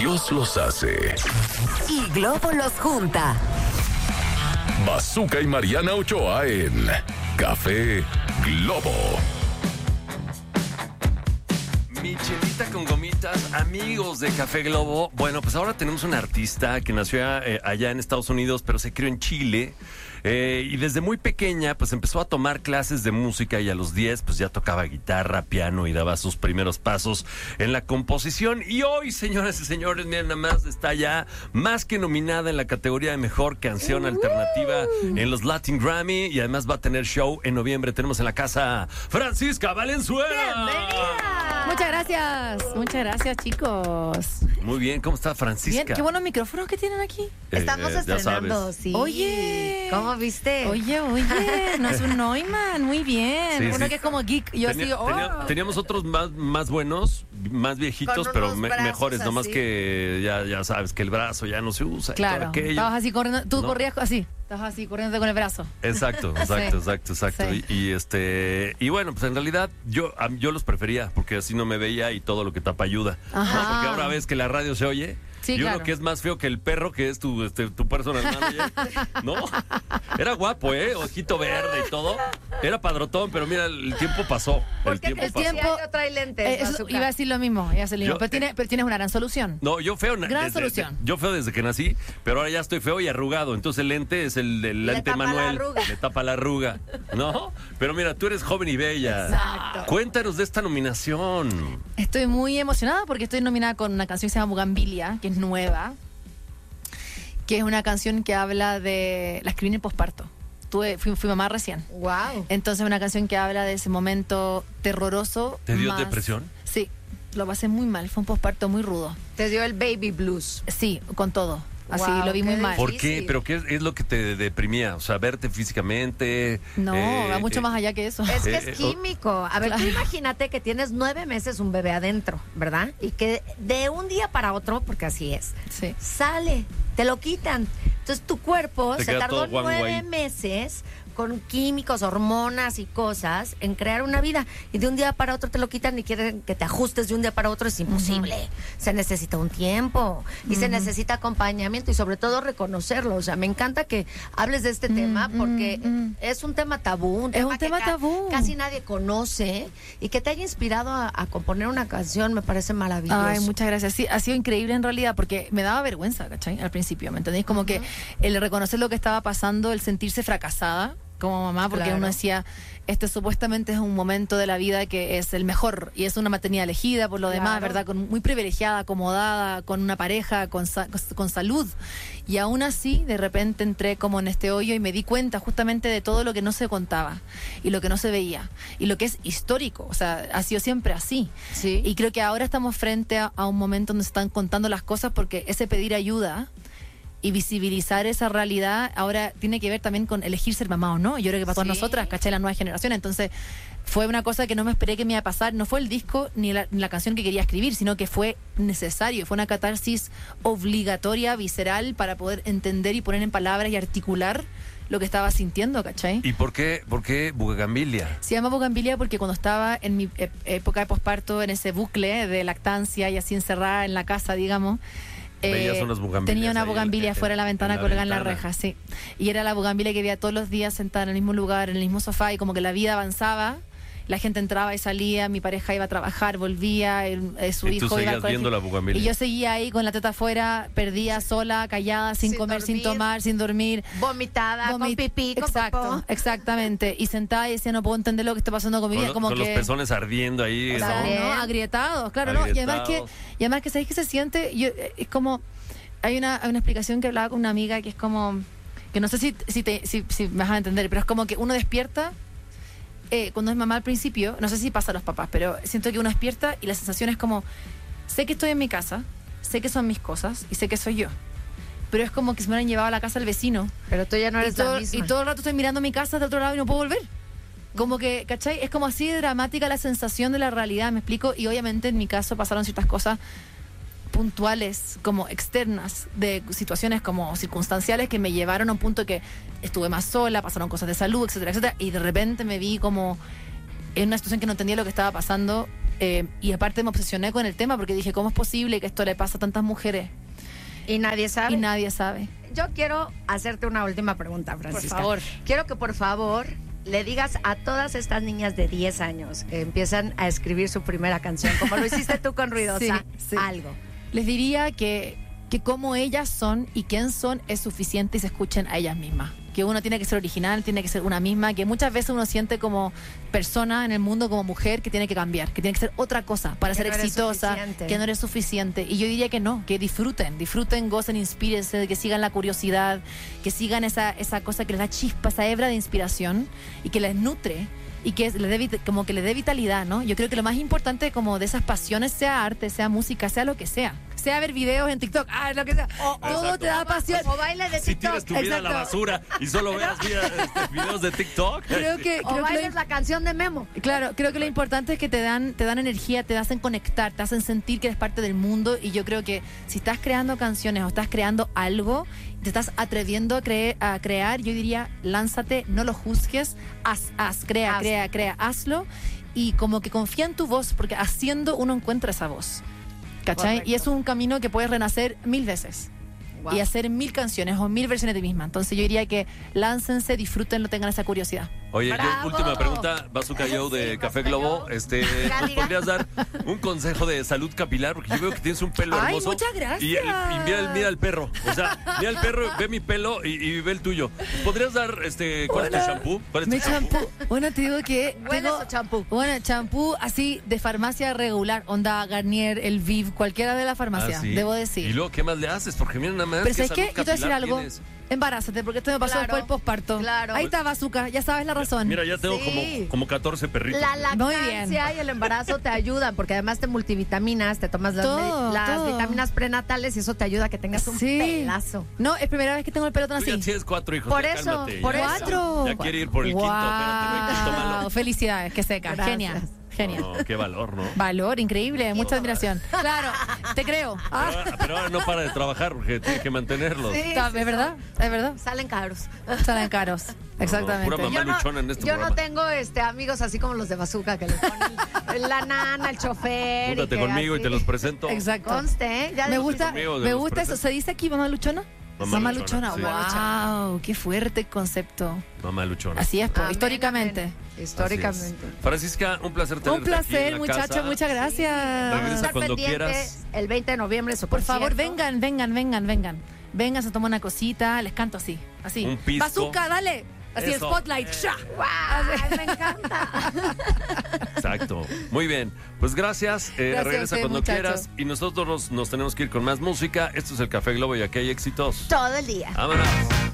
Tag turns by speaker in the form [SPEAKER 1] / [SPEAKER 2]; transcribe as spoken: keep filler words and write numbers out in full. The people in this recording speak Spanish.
[SPEAKER 1] Dios los hace
[SPEAKER 2] y Globo los junta.
[SPEAKER 1] Bazooka y Mariana Ochoa en Café Globo.
[SPEAKER 3] Michelita con gomitas, amigos de Café Globo. Bueno, pues ahora tenemos una artista que nació eh, allá en Estados Unidos, pero se crió en Chile. Eh, y desde muy pequeña, pues empezó a tomar clases de música y a los diez, pues ya tocaba guitarra, piano y daba sus primeros pasos en la composición. Y hoy, señoras y señores, miren, nada más está ya más que nominada en la categoría de Mejor Canción Alternativa en los Latin Grammy. Y además va a tener show en noviembre. Tenemos en la casa Francisca Valenzuela.
[SPEAKER 4] ¡Bienvenida! Muchas gracias, muchas gracias, chicos.
[SPEAKER 3] Muy bien, ¿cómo está Francisca?
[SPEAKER 4] Bien, qué buenos micrófonos que tienen aquí.
[SPEAKER 3] Eh,
[SPEAKER 5] Estamos
[SPEAKER 3] eh, ya
[SPEAKER 5] estrenando,
[SPEAKER 3] sabes.
[SPEAKER 5] sí.
[SPEAKER 4] Oye.
[SPEAKER 5] ¿Cómo viste?
[SPEAKER 4] Oye, oye, no es un Neumann, muy bien.
[SPEAKER 3] Sí,
[SPEAKER 4] Uno
[SPEAKER 3] sí.
[SPEAKER 4] que es como geek, yo
[SPEAKER 3] Tenía-
[SPEAKER 4] así, oh.
[SPEAKER 3] tenía- teníamos otros más, más buenos, más viejitos,
[SPEAKER 5] Con
[SPEAKER 3] pero
[SPEAKER 5] unos
[SPEAKER 3] me-
[SPEAKER 5] brazos
[SPEAKER 3] mejores, nomás
[SPEAKER 5] así.
[SPEAKER 3] que ya, ya sabes que el brazo ya no se usa. y
[SPEAKER 4] Claro,
[SPEAKER 3] todo aquello.
[SPEAKER 4] estabas así corriendo, tú
[SPEAKER 3] ¿No?
[SPEAKER 4] corrías así, estabas así corriendo con el brazo.
[SPEAKER 3] Exacto, exacto,
[SPEAKER 4] Sí.
[SPEAKER 3] exacto, exacto.
[SPEAKER 4] Sí.
[SPEAKER 3] Y, y, este y bueno, pues en realidad yo a- yo los prefería porque así no me veía y todo lo que tapa ayuda.
[SPEAKER 4] Ajá.
[SPEAKER 3] ¿No? Porque ahora ves que la radio se oye.
[SPEAKER 4] Sí,
[SPEAKER 3] y uno
[SPEAKER 4] claro.
[SPEAKER 3] que es más feo que el perro, que es tu, este, tu personal manager. ¿No? Era guapo, ¿eh? Ojito verde y todo. Era padrotón, pero mira, el tiempo pasó.
[SPEAKER 5] ¿Por
[SPEAKER 3] El
[SPEAKER 5] qué
[SPEAKER 3] tiempo
[SPEAKER 5] crees
[SPEAKER 3] pasó.
[SPEAKER 5] que
[SPEAKER 4] tiempo-
[SPEAKER 5] no trae lentes?
[SPEAKER 4] Eh, eso,
[SPEAKER 5] Bazooka?
[SPEAKER 4] iba a decir lo mismo, iba a decir lo mismo.
[SPEAKER 3] Yo,
[SPEAKER 4] pero, tiene-
[SPEAKER 3] eh,
[SPEAKER 4] pero tienes una gran solución.
[SPEAKER 3] No, yo feo. na-
[SPEAKER 4] Gran
[SPEAKER 3] desde-
[SPEAKER 4] solución.
[SPEAKER 3] Yo feo desde que nací, pero ahora ya estoy feo y arrugado. Entonces el lente es el, el
[SPEAKER 5] Le
[SPEAKER 3] lente
[SPEAKER 5] tapa la
[SPEAKER 3] Manuel.
[SPEAKER 5] arruga.
[SPEAKER 3] Le tapa la arruga. ¿No? Pero mira, tú eres joven y bella.
[SPEAKER 4] Exacto.
[SPEAKER 3] Cuéntanos de esta nominación.
[SPEAKER 4] Estoy muy emocionada porque estoy nominada con una canción que se llama Bugambilia, que es nueva, que es una canción que habla de... La escribí en el posparto. Tuve, fui, fui mamá recién.
[SPEAKER 5] Wow.
[SPEAKER 4] Entonces es una canción que habla de ese momento terroroso.
[SPEAKER 3] ¿Te dio
[SPEAKER 4] más-
[SPEAKER 3] depresión?
[SPEAKER 4] Sí, lo pasé muy mal, fue un posparto muy rudo.
[SPEAKER 5] Te dio el baby blues.
[SPEAKER 4] Sí, con todo. Así,
[SPEAKER 5] Wow,
[SPEAKER 4] lo vi muy
[SPEAKER 5] qué
[SPEAKER 4] mal.
[SPEAKER 3] ¿Por
[SPEAKER 5] difícil.
[SPEAKER 3] qué? ¿Pero qué es, es lo que te deprimía? O sea, verte físicamente.
[SPEAKER 4] No,
[SPEAKER 3] eh,
[SPEAKER 4] va mucho
[SPEAKER 3] eh,
[SPEAKER 4] más allá que eso.
[SPEAKER 5] Es que
[SPEAKER 3] Eh,
[SPEAKER 5] es
[SPEAKER 3] eh,
[SPEAKER 5] químico. A ver, tú
[SPEAKER 4] Claro.
[SPEAKER 5] imagínate que tienes nueve meses un bebé adentro, ¿verdad? Y que de un día para otro, porque así es,
[SPEAKER 4] Sí.
[SPEAKER 5] sale, te lo quitan. Entonces tu cuerpo
[SPEAKER 3] Te
[SPEAKER 5] se
[SPEAKER 3] queda
[SPEAKER 5] tardó
[SPEAKER 3] todo guango
[SPEAKER 5] nueve
[SPEAKER 3] ahí.
[SPEAKER 5] meses con químicos, hormonas y cosas en crear una vida. Y de un día para otro te lo quitan y quieren que te ajustes de un día para otro. Es imposible. Se necesita un tiempo y se necesita acompañamiento y sobre todo reconocerlo. O sea, me encanta que hables de este
[SPEAKER 4] Mm,
[SPEAKER 5] tema porque
[SPEAKER 4] mm, mm.
[SPEAKER 5] es un tema tabú, un
[SPEAKER 4] Es
[SPEAKER 5] tema
[SPEAKER 4] un
[SPEAKER 5] que
[SPEAKER 4] tema
[SPEAKER 5] ca-
[SPEAKER 4] tabú.
[SPEAKER 5] casi nadie conoce y que te haya inspirado a, a componer una canción me parece maravilloso.
[SPEAKER 4] Ay, muchas gracias. Sí, ha sido increíble en realidad porque me daba vergüenza, ¿cachai? Al principio, ¿me entendéis? Como que el reconocer lo que estaba pasando, el sentirse fracasada como mamá, porque
[SPEAKER 5] Claro.
[SPEAKER 4] uno decía, este supuestamente es un momento de la vida que es el mejor y es una maternidad elegida por lo
[SPEAKER 5] Claro.
[SPEAKER 4] demás, ¿verdad? Con, muy privilegiada, acomodada, con una pareja, con, sa- con salud. Y aún así, de repente entré como en este hoyo y me di cuenta justamente de todo lo que no se contaba y lo que no se veía y lo que es histórico. O sea, ha sido siempre así.
[SPEAKER 5] Sí.
[SPEAKER 4] Y creo que ahora estamos frente a, a un momento donde se están contando las cosas porque ese pedir ayuda y visibilizar esa realidad ahora tiene que ver también con elegir ser mamá o no. Yo creo que para todas
[SPEAKER 5] Sí.
[SPEAKER 4] nosotras, ¿cachai? La nueva generación. Entonces, fue una cosa que no me esperé que me iba a pasar. No fue el disco ni la, ni la canción que quería escribir, sino que fue necesario. Fue una catarsis obligatoria, visceral, para poder entender y poner en palabras y articular lo que estaba sintiendo, ¿cachai?
[SPEAKER 3] ¿Y por qué, por qué Bugambilia?
[SPEAKER 4] Se llama Bugambilia porque cuando estaba en mi ep- época de posparto, en ese bucle de lactancia y así encerrada en la casa, digamos,
[SPEAKER 3] Veías unas bugambilias
[SPEAKER 4] tenía una
[SPEAKER 3] ahí
[SPEAKER 4] bugambilia
[SPEAKER 3] en-
[SPEAKER 4] fuera de la ventana
[SPEAKER 3] en la
[SPEAKER 4] colgada en la
[SPEAKER 3] ventana.
[SPEAKER 4] reja, sí. Y era la bugambilia que veía todos los días sentada en el mismo lugar, en el mismo sofá, y como que la vida avanzaba. La gente entraba y salía, mi pareja iba a trabajar, volvía, el- eh, su
[SPEAKER 3] Y tú
[SPEAKER 4] hijo iba al
[SPEAKER 3] seguías
[SPEAKER 4] colegio.
[SPEAKER 3] viendo la bugambilia.
[SPEAKER 4] Y yo seguía ahí con la teta afuera, perdida, sola, callada, sin,
[SPEAKER 5] Sin
[SPEAKER 4] comer, sin
[SPEAKER 5] dormir.
[SPEAKER 4] tomar, sin dormir.
[SPEAKER 5] Vomitada, con
[SPEAKER 4] Vomit-
[SPEAKER 5] pipí, con
[SPEAKER 4] Exacto,
[SPEAKER 5] popó.
[SPEAKER 4] exactamente. Y sentada y decía, no puedo entender lo que está pasando con mi
[SPEAKER 3] Con,
[SPEAKER 4] vida.
[SPEAKER 3] lo-
[SPEAKER 4] Como
[SPEAKER 3] con
[SPEAKER 4] que...
[SPEAKER 3] los pezones ardiendo ahí.
[SPEAKER 4] O sea,
[SPEAKER 3] ¿no?
[SPEAKER 4] ¿no? Agrietados, claro, ¿no? Y además que,
[SPEAKER 3] Agrietados.
[SPEAKER 4] y además que ¿sabéis qué se siente? Yo, eh, es como, hay una, hay una explicación que hablaba con una amiga que es como, que no sé si, si, te, si, si me vas a entender, pero es como que uno despierta, eh, cuando es mamá al principio, no sé si pasa a los papás, pero siento que uno despierta y la sensación es como, sé que estoy en mi casa, sé que son mis cosas y sé que soy yo. Pero es como que se me han llevado a la casa del vecino.
[SPEAKER 5] Pero tú ya no
[SPEAKER 4] Y
[SPEAKER 5] eres
[SPEAKER 4] todo,
[SPEAKER 5] la misma.
[SPEAKER 4] y todo el rato estoy mirando mi casa de otro lado y no puedo volver. Como que, ¿cachai? Es como así de dramática la sensación de la realidad, ¿me explico? Y obviamente en mi caso pasaron ciertas cosas puntuales, como externas, de situaciones como circunstanciales que me llevaron a un punto que estuve más sola, pasaron cosas de salud, etcétera, etcétera, y de repente me vi como en una situación que no entendía lo que estaba pasando Eh, y aparte me obsesioné con el tema porque dije, ¿cómo es posible que esto le pasa a tantas mujeres?
[SPEAKER 5] Y nadie sabe.
[SPEAKER 4] Y nadie sabe.
[SPEAKER 5] Yo quiero hacerte una última pregunta, Francisca.
[SPEAKER 4] Por favor.
[SPEAKER 5] Quiero que por favor le digas a todas estas niñas de diez años que empiezan a escribir su primera canción, como lo hiciste tú con Ruidosa,
[SPEAKER 4] Sí, sí.
[SPEAKER 5] algo.
[SPEAKER 4] Les diría que, que como ellas son y quién son es suficiente y se escuchen a ellas mismas. Que uno tiene que ser original, tiene que ser una misma, que muchas veces uno siente como persona en el mundo, como mujer, que tiene que cambiar, que tiene que ser otra cosa para
[SPEAKER 5] Que
[SPEAKER 4] ser
[SPEAKER 5] no eres
[SPEAKER 4] exitosa,
[SPEAKER 5] suficiente.
[SPEAKER 4] que no eres suficiente. Y yo diría que no, que disfruten, disfruten, gocen, inspírense, que sigan la curiosidad, que sigan esa, esa cosa que les da chispa, esa hebra de inspiración y que les nutre y que les dé, vit- como que les dé vitalidad, ¿no? Yo creo que lo más importante como de esas pasiones, sea arte, sea música, sea lo que sea. Sea ver videos en TikTok, ah, lo que sea.
[SPEAKER 5] O-
[SPEAKER 4] Todo
[SPEAKER 3] Exacto.
[SPEAKER 4] te da pasión.
[SPEAKER 5] O baile de
[SPEAKER 3] Si
[SPEAKER 5] TikTok.
[SPEAKER 3] tienes tu vida a la
[SPEAKER 4] Exacto.
[SPEAKER 3] basura y solo veas vida- este, videos de TikTok.
[SPEAKER 4] Creo que,
[SPEAKER 5] O
[SPEAKER 4] creo que
[SPEAKER 5] bailes
[SPEAKER 4] lo,
[SPEAKER 5] la canción de Memo.
[SPEAKER 4] claro, creo que lo importante es que te dan, te dan energía, te hacen conectar, te hacen sentir que eres parte del mundo. Y yo creo que si estás creando canciones o estás creando algo, te estás atreviendo a, creer, a crear, yo diría, lánzate, no lo juzgues, haz, haz, crea,
[SPEAKER 5] Hazlo.
[SPEAKER 4] crea, crea, hazlo. Y como que confía en tu voz, porque haciendo uno encuentra esa voz. ¿Cachai?
[SPEAKER 5] Correcto.
[SPEAKER 4] Y es un camino que puedes renacer mil veces.
[SPEAKER 5] Wow.
[SPEAKER 4] Y hacer mil canciones o mil versiones de ti misma. Entonces yo diría que láncense, disfrútenlo, tengan esa curiosidad.
[SPEAKER 3] Oye, yo,
[SPEAKER 5] ¡Bravo!
[SPEAKER 3] última pregunta, Bazooka Joe de
[SPEAKER 5] Sí,
[SPEAKER 3] Café
[SPEAKER 5] Bazooka
[SPEAKER 3] Globo.
[SPEAKER 5] Joe.
[SPEAKER 3] Este,
[SPEAKER 5] Diga,
[SPEAKER 3] ¿nos
[SPEAKER 5] diga.
[SPEAKER 3] podrías dar un consejo de salud capilar? Porque yo veo que tienes un pelo
[SPEAKER 4] Ay,
[SPEAKER 3] hermoso.
[SPEAKER 4] muchas gracias.
[SPEAKER 3] Y, y mira, el- mira el perro. O sea, mira el perro, ve mi pelo y, y ve el tuyo. ¿Podrías dar, este, cuál es tu
[SPEAKER 4] Hola.
[SPEAKER 3] shampoo? ¿Cuál es tu
[SPEAKER 4] Mi champú. Bueno, te digo que.
[SPEAKER 5] Huele
[SPEAKER 4] tengo-
[SPEAKER 5] su champú.
[SPEAKER 4] Bueno, champú así de farmacia regular, onda Garnier, el Viv, cualquiera de la farmacia,
[SPEAKER 3] Ah, sí.
[SPEAKER 4] debo decir.
[SPEAKER 3] ¿Y luego qué más le haces? Porque mira nada más.
[SPEAKER 4] Pero
[SPEAKER 3] qué
[SPEAKER 4] ¿sabes qué?
[SPEAKER 3] salud
[SPEAKER 4] Yo te voy a decir
[SPEAKER 3] capilar
[SPEAKER 4] algo.
[SPEAKER 3] tienes.
[SPEAKER 4] Embarázate, porque esto me pasó
[SPEAKER 5] Claro,
[SPEAKER 4] después del posparto.
[SPEAKER 5] claro.
[SPEAKER 4] Ahí está, Bazooka, ya sabes la razón.
[SPEAKER 3] Mira, ya tengo
[SPEAKER 5] Sí.
[SPEAKER 3] como, como catorce perritos.
[SPEAKER 5] La
[SPEAKER 4] Muy
[SPEAKER 5] lactancia
[SPEAKER 4] bien.
[SPEAKER 5] y el embarazo te ayudan, porque además te multivitaminas, te tomas las,
[SPEAKER 4] Todo,
[SPEAKER 5] medi- las
[SPEAKER 4] todo.
[SPEAKER 5] vitaminas prenatales y eso te ayuda a que tengas un
[SPEAKER 4] Sí.
[SPEAKER 5] pelazo.
[SPEAKER 4] No, es primera vez que tengo el pelo tan
[SPEAKER 3] Tú ya
[SPEAKER 4] así.
[SPEAKER 3] tienes cuatro hijos.
[SPEAKER 5] Por
[SPEAKER 3] ya
[SPEAKER 5] eso,
[SPEAKER 3] cálmate,
[SPEAKER 5] por
[SPEAKER 3] ya.
[SPEAKER 5] eso.
[SPEAKER 4] Cuatro.
[SPEAKER 3] Ya quiere ir por el quinto, espérate, no hay quinto malo.
[SPEAKER 4] Wow, felicidades, que seca.
[SPEAKER 5] Gracias.
[SPEAKER 4] Genial, genial.
[SPEAKER 3] No, qué valor, ¿no?
[SPEAKER 4] Valor, increíble, mucha admiración. Claro, te creo. Ah,
[SPEAKER 3] Pero ahora, pero ahora no para de trabajar porque tiene que mantenerlos.
[SPEAKER 5] Sí,
[SPEAKER 4] está-
[SPEAKER 5] sí,
[SPEAKER 4] es verdad, es verdad.
[SPEAKER 5] Salen caros.
[SPEAKER 4] Salen caros, exactamente.
[SPEAKER 3] pura mamá.
[SPEAKER 5] Yo no,
[SPEAKER 3] luchona en este
[SPEAKER 5] yo no
[SPEAKER 3] programa.
[SPEAKER 5] tengo este amigos así como los de Bazooka que le ponen la nana, el chofer. y
[SPEAKER 3] Júntate
[SPEAKER 5] que
[SPEAKER 3] conmigo y
[SPEAKER 5] así.
[SPEAKER 3] te los presento.
[SPEAKER 4] Exacto.
[SPEAKER 5] Conste, ¿eh? Ya
[SPEAKER 4] Me
[SPEAKER 5] dijiste.
[SPEAKER 4] gusta,
[SPEAKER 3] conmigo de
[SPEAKER 4] me
[SPEAKER 3] los
[SPEAKER 4] gusta eso.
[SPEAKER 3] presentes.
[SPEAKER 4] ¿Se dice aquí mamá luchona?
[SPEAKER 3] Mamá luchona, sí.
[SPEAKER 4] Wow, qué fuerte el concepto.
[SPEAKER 3] Mamá luchona.
[SPEAKER 4] Así es, po,
[SPEAKER 5] Amén,
[SPEAKER 4] históricamente.
[SPEAKER 5] amén.
[SPEAKER 3] Así
[SPEAKER 5] Históricamente.
[SPEAKER 3] es. Francisca, un placer tenerte
[SPEAKER 4] Un placer,
[SPEAKER 3] aquí en la
[SPEAKER 4] muchachos,
[SPEAKER 3] casa.
[SPEAKER 4] muchas gracias.
[SPEAKER 5] Vamos a
[SPEAKER 3] Regresa
[SPEAKER 5] estar
[SPEAKER 3] cuando
[SPEAKER 5] pendientes
[SPEAKER 3] quieras.
[SPEAKER 5] el veinte de noviembre su
[SPEAKER 4] Por favor,
[SPEAKER 5] concierto.
[SPEAKER 4] vengan, vengan, vengan, vengan. Vengan, se toman una cosita, les canto así, así.
[SPEAKER 3] Un pisco.
[SPEAKER 4] Bazooka, dale. Así el
[SPEAKER 3] Eso.
[SPEAKER 4] spotlight.
[SPEAKER 3] Eh.
[SPEAKER 4] ¡Sha!
[SPEAKER 5] ¡Guau! Me encanta.
[SPEAKER 3] Exacto. Muy bien. Pues gracias. Eh,
[SPEAKER 4] Gracias a
[SPEAKER 3] regresa
[SPEAKER 4] usted,
[SPEAKER 3] cuando
[SPEAKER 4] muchacho.
[SPEAKER 3] quieras. Y nosotros nos tenemos que ir con más música. Esto es el Café Globo y aquí hay éxitos.
[SPEAKER 5] Todo el día.
[SPEAKER 3] Vámonos.